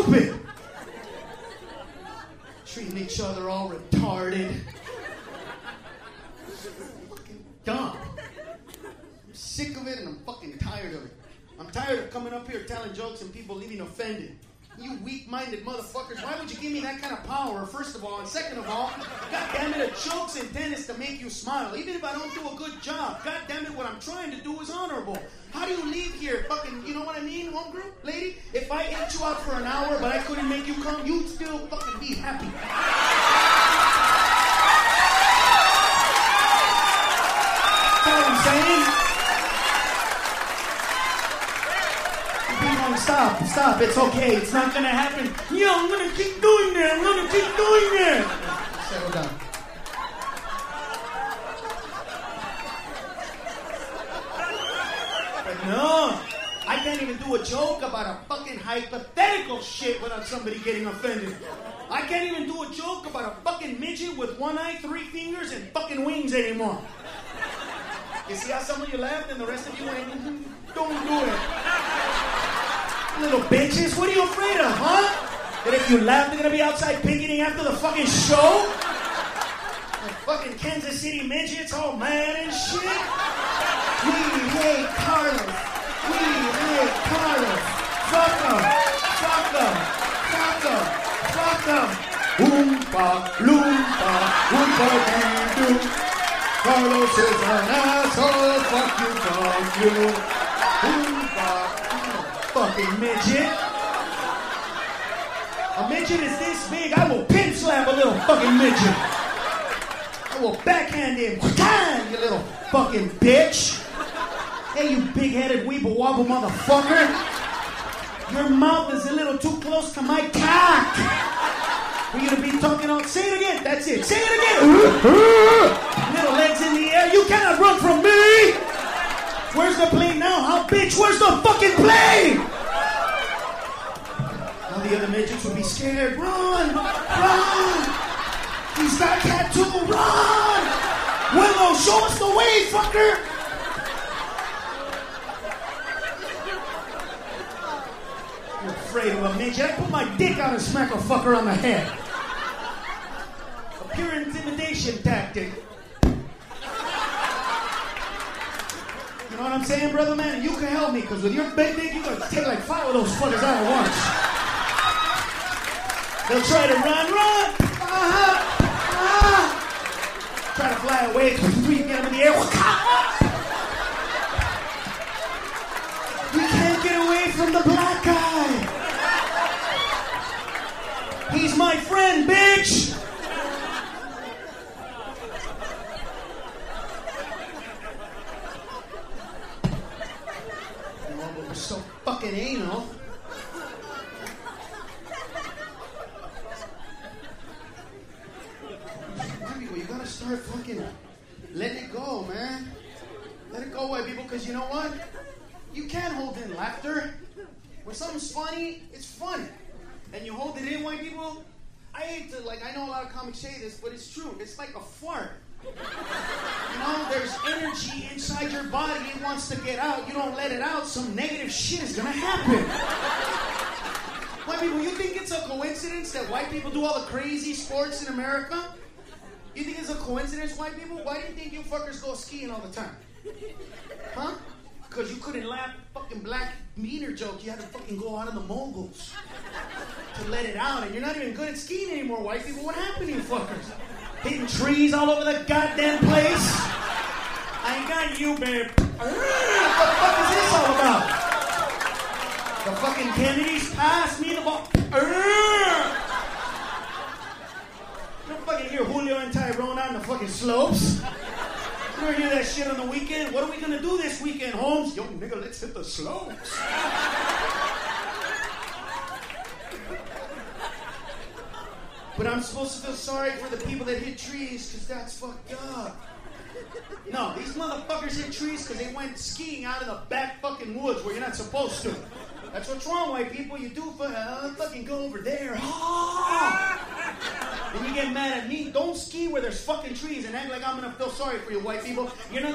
stupid. Treating each other all retarded. Fucking dumb. I'm sick of it and I'm fucking tired of it. I'm tired of coming up here telling jokes and people leaving offended. You weak-minded motherfuckers, why would you give me that kind of power, first of all? And second of all, God damn it, a joke's intent is to make you smile. Even if I don't do a good job, God damn it, what I'm trying to do is honorable. How do you leave here fucking, you know what I mean, home group, lady? If I ate you out for an hour, but I couldn't make you come, you'd still fucking be happy. You know what I'm saying? Stop, it's okay, it's not gonna happen. Yeah, I'm gonna keep doing that, Settle down. But no, I can't even do a joke about a fucking hypothetical shit without somebody getting offended. I can't even do a joke about a fucking midget with one eye, 3 fingers, and fucking wings anymore. You see how some of you laughed and the rest of you went, don't do it. Little bitches, what are you afraid of, huh? That if you laugh, they're gonna be outside picketing after the fucking show? The fucking Kansas City midgets all mad and shit? We hate Carlos. We hate Carlos. Fuck them. Fuck them. Fuck them. Fuck them. Oompa, loompa, oompa, doo. Carlos is an asshole. Fuck you. Oompa. Fucking midget. A midget is this big, I will pin slap a little fucking midget. I will backhand him. You little fucking bitch. Hey, you big-headed weeble wobble motherfucker. Your mouth is a little too close to my cock. We're gonna be talking on. Say it again. That's it. Say it again. Little legs in the air. You cannot run from me. Where's the plane now, huh, bitch? Where's the fucking plane? All the other midgets would be scared. Run! Run! He's got tattoo. Run! Willow, show us the way, fucker! You're afraid of a midget? I put my dick out and smack a fucker on the head. A pure intimidation tactic. You know what I'm saying, brother man? You can help me, because with your big dick, you gotta take like 5 of those fuckers out at once. They'll try to run. Try to fly away, you get them in the air. We can't get away from the black guy. He's my friend, bitch. So fucking anal. You gotta start fucking letting it go, man. Let it go, white people, because you know what? You can't hold in laughter. When something's funny, it's funny. And you hold it in, white people. I hate to, I know a lot of comics say this, but it's true. It's like a fart. You know, there's energy inside your body. It wants to get out. You don't let it out, some negative shit is gonna happen. White people, you think it's a coincidence that white people do all the crazy sports in America? You think it's a coincidence, white people? Why do you think you fuckers go skiing all the time? Huh? Because you couldn't laugh fucking black meter joke. You had to fucking go out of the moguls to let it out. And you're not even good at skiing anymore, white people. What happened to you fuckers? Hitting trees all over the goddamn place? I ain't got you, babe. What the fuck is this all about? The fucking Kennedys passed me the ball. You don't fucking hear Julio and Tyrone on the fucking slopes. You ever hear that shit on the weekend? What are we gonna do this weekend, Holmes? Yo, nigga, let's hit the slopes. But I'm supposed to feel sorry for the people that hit trees, because that's fucked up. No, these motherfuckers hit trees because they went skiing out in the back fucking woods where you're not supposed to. That's what's wrong, white people. You do fucking go over there. And you get mad at me. Don't ski where there's fucking trees and act like I'm gonna feel sorry for you, white people. You're not